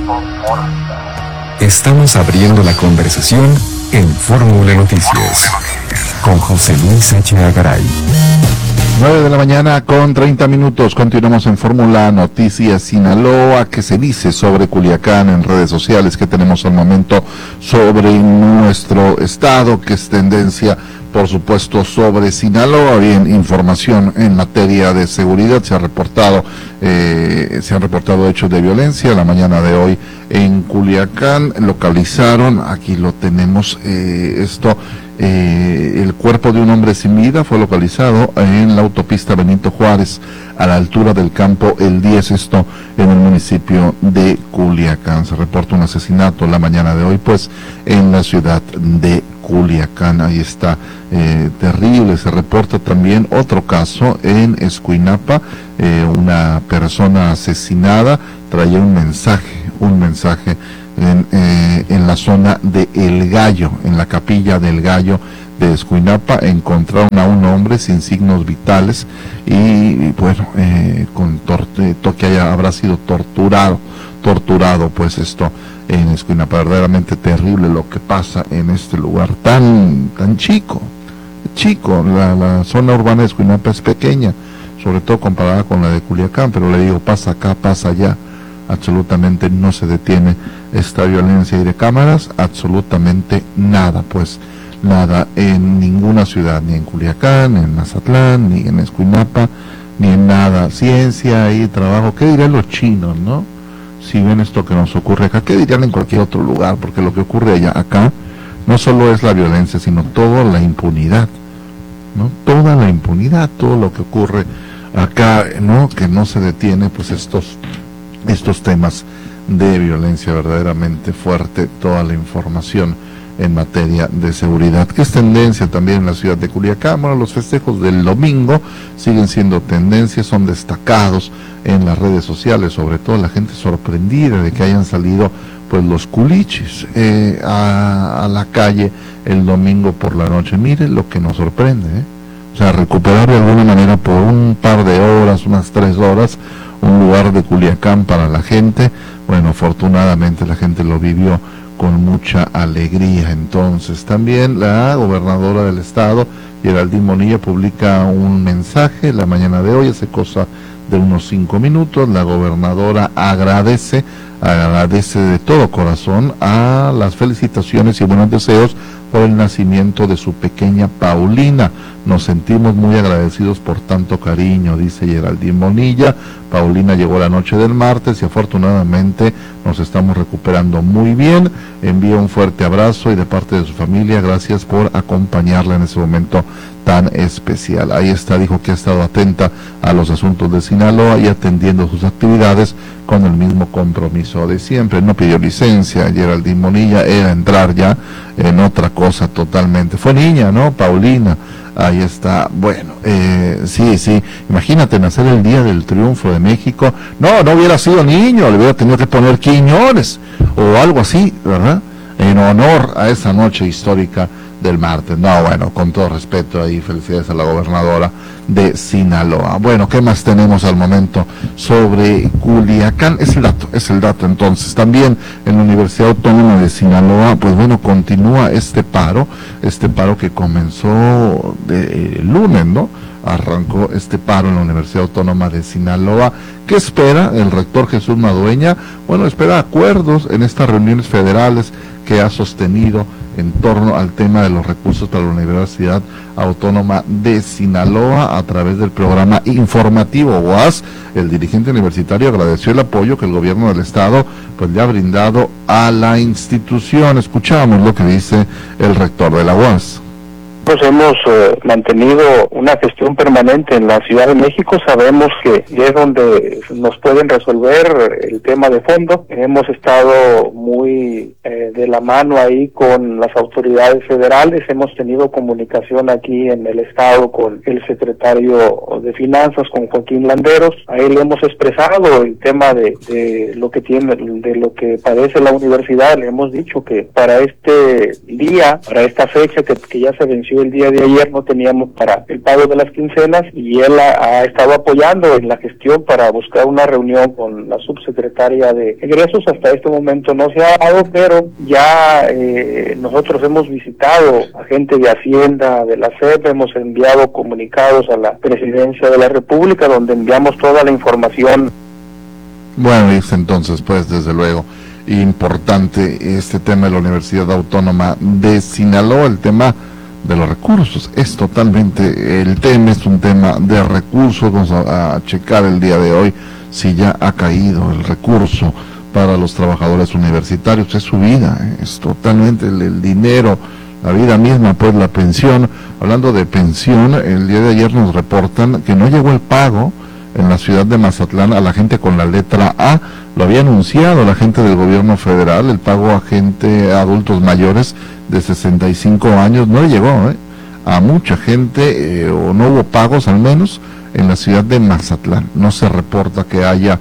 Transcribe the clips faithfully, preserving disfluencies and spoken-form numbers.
Estamos abriendo la conversación en Fórmula Noticias con José Luis H. Garay. nueve de la mañana con treinta minutos. Continuamos en Fórmula Noticias Sinaloa. ¿Qué se dice sobre Culiacán en redes sociales? ¿Qué tenemos al momento sobre nuestro estado? ¿Qué es tendencia? Por supuesto, sobre Sinaloa. Bien, información en materia de seguridad. Se ha reportado, eh, se han reportado hechos de violencia la mañana de hoy en Culiacán. Localizaron, aquí lo tenemos, eh, esto, eh, el cuerpo de un hombre sin vida fue localizado en la autopista Benito Juárez, a la altura del campo El diez, esto en el municipio de Culiacán. Se reporta un asesinato la mañana de hoy, pues, en la ciudad de Culiacán. Ahí está, eh, terrible. Se reporta también otro caso en Escuinapa, eh, una persona asesinada, traía un mensaje, un mensaje en, eh, en la zona de El Gallo, en la capilla del Gallo de Escuinapa. Encontraron a un hombre sin signos vitales y, y bueno, eh, con torte, que haya, habrá sido torturado, torturado, pues esto en Escuinapa. Verdaderamente terrible lo que pasa en este lugar tan, tan chico, chico. La, la zona urbana de Escuinapa es pequeña, sobre todo comparada con la de Culiacán, pero le digo, pasa acá, pasa allá. Absolutamente no se detiene esta violencia. Y de cámaras, absolutamente nada, pues nada en ninguna ciudad, ni en Culiacán, ni en Mazatlán, ni en Escuinapa, ni en nada. Ciencia y trabajo. ¿Qué dirán los chinos, no? Si ven esto que nos ocurre acá, ¿qué dirían en cualquier otro lugar? Porque lo que ocurre allá, acá, no solo es la violencia, sino toda la impunidad, ¿no? Toda la impunidad, todo lo que ocurre acá, ¿no? Que no se detiene, pues estos estos temas de violencia. Verdaderamente fuerte toda la información en materia de seguridad, que es tendencia también en la ciudad de Culiacán. Bueno, los festejos del domingo siguen siendo tendencia, son destacados en las redes sociales, sobre todo la gente sorprendida de que hayan salido pues los culichis eh, a, a la calle el domingo por la noche. Miren lo que nos sorprende, ¿eh? O sea, recuperar de alguna manera por un par de horas, unas tres horas, un lugar de Culiacán para la gente. Bueno, afortunadamente la gente lo vivió con mucha alegría. Entonces, también la gobernadora del estado, Geraldine Bonilla, publica un mensaje la mañana de hoy, hace cosa de unos cinco minutos. La gobernadora agradece, agradece de todo corazón a las felicitaciones y buenos deseos por el nacimiento de su pequeña Paulina. Nos sentimos muy agradecidos por tanto cariño, dice Geraldine Bonilla. Paulina llegó la noche del martes y afortunadamente nos estamos recuperando muy bien. Envía un fuerte abrazo y de parte de su familia, gracias por acompañarla en ese momento tan especial. Ahí está, dijo que ha estado atenta a los asuntos de Sinaloa y atendiendo sus actividades con el mismo compromiso de siempre. No pidió licencia Geraldine Bonilla, era entrar ya en otra cosa totalmente. Fue niña, ¿no? Paulina. Ahí está. Bueno, eh, sí, sí, imagínate nacer el día del triunfo de México. No, no hubiera sido niño, le hubiera tenido que poner Quiñones o algo así, ¿verdad? En honor a esa noche histórica del martes. No, bueno, con todo respeto ahí, felicidades a la gobernadora de Sinaloa. Bueno, ¿qué más tenemos al momento sobre Culiacán? Es el dato, es el dato. Entonces, también en la Universidad Autónoma de Sinaloa, pues bueno, continúa este paro, este paro que comenzó de eh, lunes, ¿no? Arrancó este paro en la Universidad Autónoma de Sinaloa. ¿Qué espera el rector Jesús Madueña? Bueno, espera acuerdos en estas reuniones federales que ha sostenido en torno al tema de los recursos para la Universidad Autónoma de Sinaloa a través del programa informativo U A S. El dirigente universitario agradeció el apoyo que el gobierno del estado pues le ha brindado a la institución. Escuchamos lo que dice el rector de la U A S. Pues hemos eh, mantenido una gestión permanente en la Ciudad de México. Sabemos que es donde nos pueden resolver el tema de fondo. Hemos estado muy eh, de la mano ahí con las autoridades federales. Hemos tenido comunicación aquí en el estado con el secretario de Finanzas, con Joaquín Landeros. Ahí le hemos expresado el tema de, de lo que tiene, de lo que padece la universidad. Le hemos dicho que para este día, para esta fecha que, que ya se venció inclusive el día de ayer no teníamos para el pago de las quincenas y él ha, ha estado apoyando en la gestión para buscar una reunión con la subsecretaria de egresos. Hasta este momento no se ha dado, pero ya eh, nosotros hemos visitado a gente de Hacienda, de la S E P, hemos enviado comunicados a la Presidencia de la República donde enviamos toda la información. Bueno, dice entonces, pues desde luego, importante este tema de la Universidad Autónoma de Sinaloa, el tema de los recursos, es totalmente, el tema es un tema de recursos. Vamos a, a checar el día de hoy si ya ha caído el recurso para los trabajadores universitarios. Es su vida, ¿eh? Es totalmente el, el dinero, la vida misma, pues la pensión. Hablando de pensión, el día de ayer nos reportan que no llegó el pago en la ciudad de Mazatlán a la gente con la letra A. Lo había anunciado la gente del gobierno federal, el pago a gente, a adultos mayores de sesenta y cinco años, no le llegó, ¿eh? A mucha gente, eh, o no hubo pagos al menos en la ciudad de Mazatlán. No se reporta que haya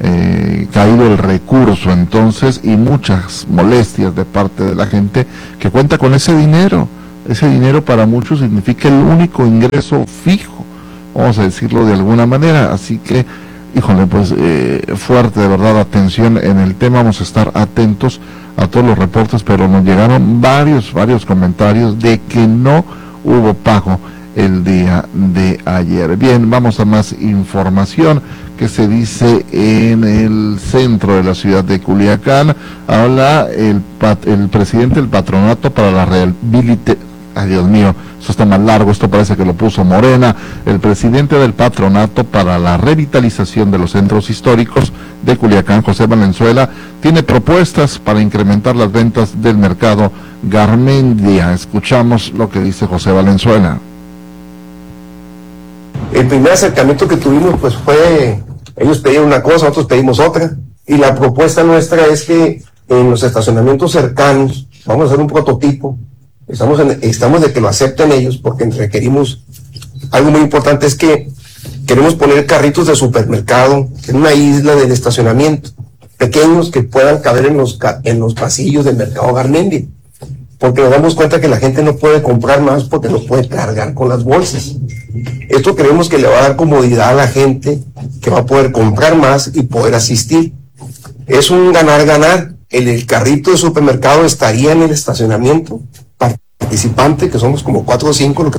eh, caído el recurso entonces, y muchas molestias de parte de la gente que cuenta con ese dinero. Ese dinero para muchos significa el único ingreso fijo, vamos a decirlo de alguna manera. Así que, híjole, pues eh, fuerte, de verdad, atención en el tema. Vamos a estar atentos a todos los reportes, pero nos llegaron varios, varios comentarios de que no hubo pago el día de ayer. Bien, vamos a más información que se dice en el centro de la ciudad de Culiacán. Habla el, pat, el presidente del Patronato para la Rehabilitación. Ay, Dios mío, eso está más largo, esto parece que lo puso Morena. El presidente del Patronato para la Revitalización de los Centros Históricos de Culiacán, José Valenzuela, tiene propuestas para incrementar las ventas del mercado Garmendia. Escuchamos lo que dice José Valenzuela. El primer acercamiento que tuvimos pues fue, ellos pedían una cosa, nosotros pedimos otra, y la propuesta nuestra es que en los estacionamientos cercanos vamos a hacer un prototipo. Estamos, en, estamos de que lo acepten ellos, porque requerimos, algo muy importante es que queremos poner carritos de supermercado en una isla del estacionamiento, pequeños que puedan caber en los, en los pasillos del mercado Garmendia, porque nos damos cuenta que la gente no puede comprar más porque no puede cargar con las bolsas. Esto creemos que le va a dar comodidad a la gente, que va a poder comprar más y poder asistir. Es un ganar-ganar. El, el carrito de supermercado estaría en el estacionamiento participante, que somos como cuatro o cinco. Lo que...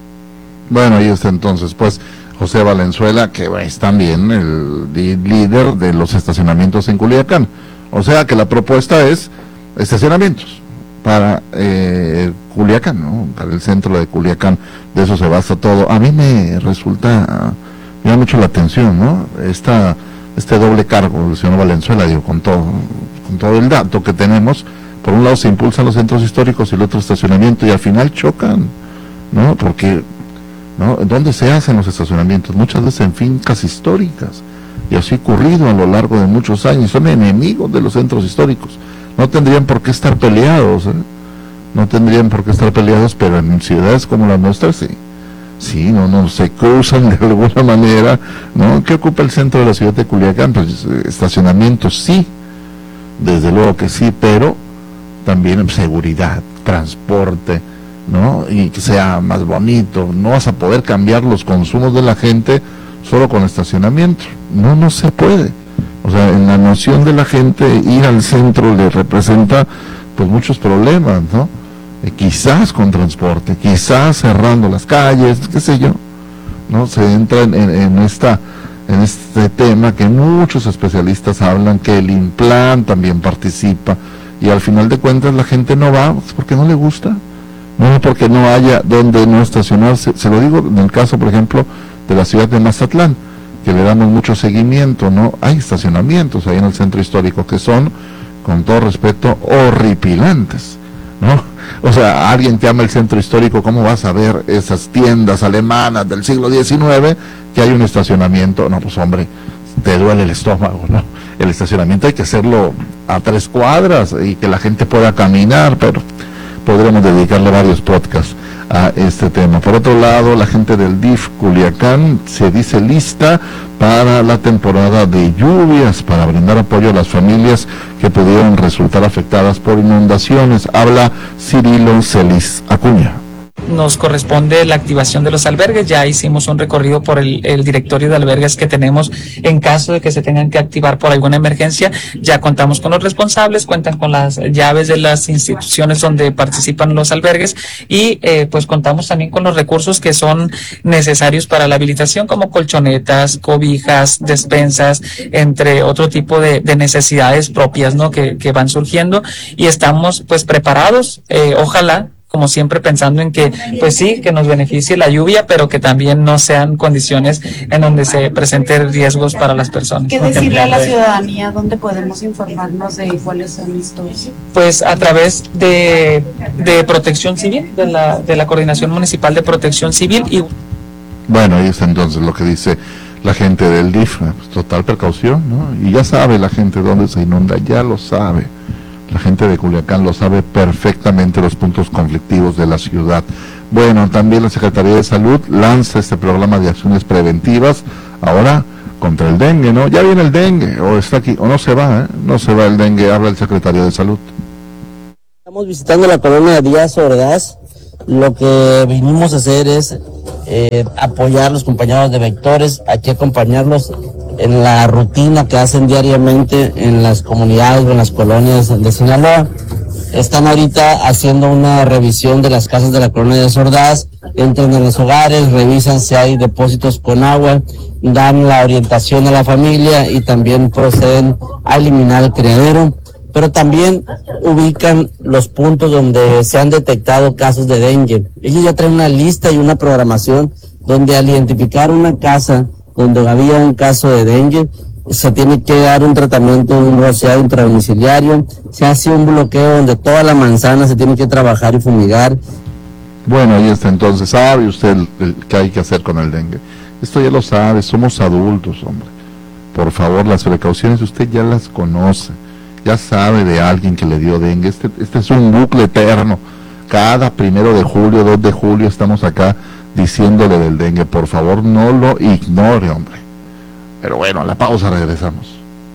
Bueno, ahí está entonces, pues, José Valenzuela, que es también el líder de los estacionamientos en Culiacán. O sea que la propuesta es estacionamientos para eh, Culiacán, ¿no? Para el centro de Culiacán. De eso se basa todo. A mí me resulta, me da mucho la atención, ¿no? Esta, este doble cargo del señor Valenzuela, digo, con todo, con todo el dato que tenemos. Por un lado se impulsan los centros históricos y el otro estacionamiento, y al final chocan, ¿no? Porque, ¿no? ¿Dónde se hacen los estacionamientos? Muchas veces en fincas históricas, y así ha ocurrido a lo largo de muchos años. Son enemigos de los centros históricos. No tendrían por qué estar peleados, ¿eh? No tendrían por qué estar peleados, pero en ciudades como la nuestra, sí. Sí, no, no, se cruzan de alguna manera, ¿no? ¿Qué ocupa el centro de la ciudad de Culiacán? Pues estacionamientos, sí, desde luego que sí, pero también seguridad, transporte, ¿no? Y que sea más bonito. No vas a poder cambiar los consumos de la gente solo con estacionamiento. No, no se puede. O sea, en la noción de la gente, ir al centro le representa pues muchos problemas, ¿no? Eh, quizás con transporte, quizás cerrando las calles, qué sé yo, ¿no? Se entra en, en, en esta en este tema que muchos especialistas hablan, que el Implan también participa, y al final de cuentas la gente no va porque no le gusta, no porque no haya donde no estacionarse. Se lo digo en el caso, por ejemplo, de la ciudad de Mazatlán, que le damos mucho seguimiento, ¿no? Hay estacionamientos ahí en el centro histórico que son, con todo respeto, horripilantes, ¿no? O sea, alguien que ama el centro histórico, ¿cómo vas a ver esas tiendas alemanas del siglo diecinueve que hay un estacionamiento? No, pues hombre, te duele el estómago, ¿no? El estacionamiento hay que hacerlo a tres cuadras y que la gente pueda caminar, pero podremos dedicarle varios podcasts a este tema. Por otro lado, la gente del D I F Culiacán se dice lista para la temporada de lluvias, para brindar apoyo a las familias que pudieron resultar afectadas por inundaciones. Habla Cirilo Celis Acuña. nos corresponde la activación de los albergues. Ya hicimos un recorrido por el, el directorio de albergues que tenemos en caso de que se tengan que activar por alguna emergencia. Ya contamos con los responsables, cuentan con las llaves de las instituciones donde participan los albergues y eh, pues contamos también con los recursos que son necesarios para la habilitación, como colchonetas, cobijas, despensas, entre otro tipo de, de necesidades propias, ¿no? que, que van surgiendo, y estamos pues preparados, eh, ojalá, como siempre, pensando en que, pues sí, que nos beneficie la lluvia, pero que también no sean condiciones en donde se presenten riesgos para las personas. ¿Qué decirle a la ciudadanía? ¿Dónde podemos informarnos de cuáles son estos? Pues a través de, de Protección Civil, de la, de la Coordinación Municipal de Protección Civil. Y bueno, ahí está entonces lo que dice la gente del D I F, pues, total precaución, ¿no? Y ya sabe la gente dónde se inunda, ya lo sabe. La gente de Culiacán lo sabe perfectamente, los puntos conflictivos de la ciudad. Bueno, también la Secretaría de Salud lanza este programa de acciones preventivas, ahora contra el dengue, ¿no? Ya viene el dengue, o está aquí, o no se va, ¿eh? No se va el dengue, habla el Secretario de Salud. Estamos visitando la colonia Díaz Ordaz. Lo que vinimos a hacer es eh, apoyar a los compañeros de Vectores, aquí acompañarlos en la rutina que hacen diariamente en las comunidades o en las colonias de Sinaloa. Están ahorita haciendo una revisión de las casas de la colonia de Ordaz, entran en los hogares, revisan si hay depósitos con agua, dan la orientación a la familia y también proceden a eliminar el criadero, pero también ubican los puntos donde se han detectado casos de dengue. Ellos ya traen una lista y una programación donde al identificar una casa donde había un caso de dengue, se tiene que dar un tratamiento, un rociado intradomiciliario, se hace un bloqueo donde toda la manzana se tiene que trabajar y fumigar. Bueno, ahí está entonces, sabe usted el, el, qué hay que hacer con el dengue. Esto ya lo sabe, somos adultos, hombre. Por favor, las precauciones usted ya las conoce, ya sabe de alguien que le dio dengue. Este, este es un bucle eterno. Cada primero de julio, dos de julio estamos acá diciéndole del dengue. Por favor, no lo ignore, hombre. Pero bueno, a la pausa regresamos.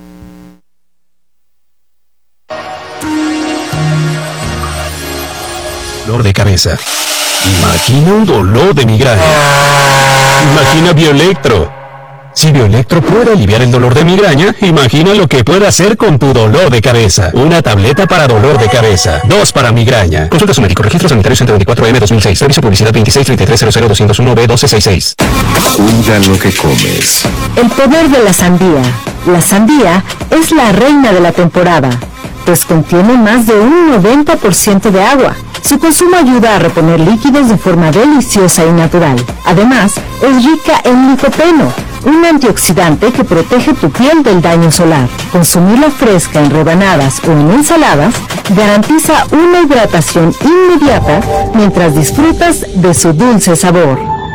Dolor de cabeza. Imagina un dolor de migraña. Imagina Bioelectro. Si Bioelectro puede aliviar el dolor de migraña, imagina lo que puede hacer con tu dolor de cabeza. Una tableta para dolor de cabeza, dos para migraña. Consulta a su médico. Registro sanitario ciento veinticuatro M dos mil seis. Servicio publicidad veintiséis treinta y tres cero cero doscientos uno B doce sesenta y seis. Cuida lo que comes. El poder de la sandía. La sandía es la reina de la temporada, pues contiene más de un noventa por ciento de agua. Su consumo ayuda a reponer líquidos de forma deliciosa y natural. Además, es rica en licopeno, un antioxidante que protege tu piel del daño solar. Consumirla fresca en rebanadas o en ensaladas garantiza una hidratación inmediata mientras disfrutas de su dulce sabor.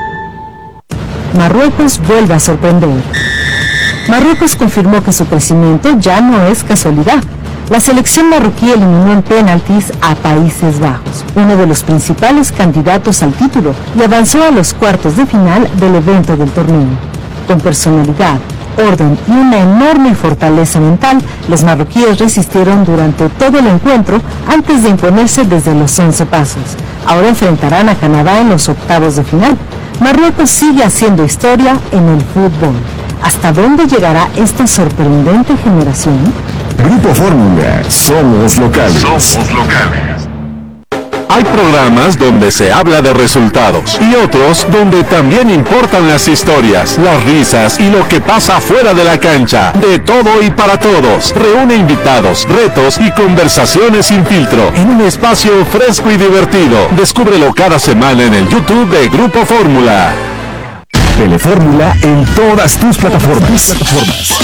Marruecos vuelve a sorprender. Marruecos confirmó que su crecimiento ya no es casualidad. La selección marroquí eliminó en penaltis a Países Bajos, uno de los principales candidatos al título, y avanzó a los cuartos de final del evento del torneo. Con personalidad, orden y una enorme fortaleza mental, los marroquíes resistieron durante todo el encuentro antes de imponerse desde los once pasos. Ahora enfrentarán a Canadá en los octavos de final. Marruecos sigue haciendo historia en el fútbol. ¿Hasta dónde llegará esta sorprendente generación? Grupo Fórmula, somos locales. Somos locales. Hay programas donde se habla de resultados y otros donde también importan las historias, las risas y lo que pasa fuera de la cancha. De todo y para todos. Reúne invitados, retos y conversaciones sin filtro en un espacio fresco y divertido. Descúbrelo cada semana en el YouTube de Grupo Fórmula. Telefórmula en todas tus plataformas. plataformas.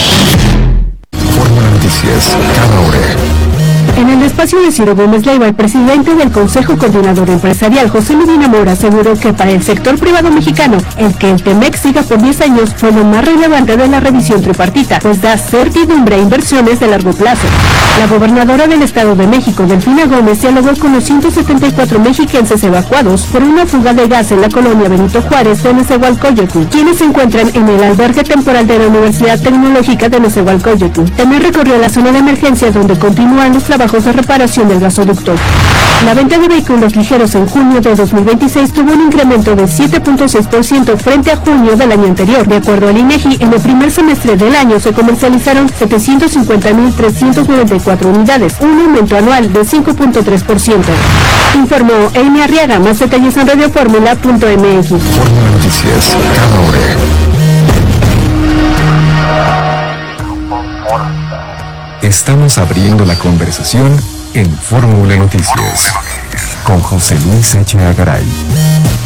Fórmula Noticias, cada hora. En el espacio de Ciro Gómez Leiva, el presidente del Consejo Coordinador Empresarial, José Medina Mora, aseguró que para el sector privado mexicano, el que el Temex siga por diez años fue lo más relevante de la revisión tripartita, pues da certidumbre a inversiones de largo plazo. La gobernadora del Estado de México, Delfina Gómez, dialogó con los ciento setenta y cuatro mexiquenses evacuados por una fuga de gas en la colonia Benito Juárez de Nezahualcóyotl, quienes se encuentran en el albergue temporal de la Universidad Tecnológica de Nezahualcóyotl. También recorrió la zona de emergencia donde continúan los trabajos de reparación del gasoducto. La venta de vehículos ligeros en junio de dos mil veintiséis tuvo un incremento de siete punto seis por ciento frente a junio del año anterior. De acuerdo al INEGI, en el primer semestre del año se comercializaron setecientos cincuenta mil trescientas noventa y cuatro unidades, un aumento anual de cinco punto tres por ciento. Informó Amy Arriaga. Más detalles en radio fórmula punto m x. Fórmula Noticias, cada hora. Estamos abriendo la conversación en Fórmula Noticias con José Luis Echeagaray.